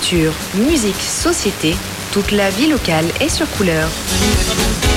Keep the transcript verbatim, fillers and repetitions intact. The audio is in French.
culture, musique, société, toute la vie locale est sur Couleur.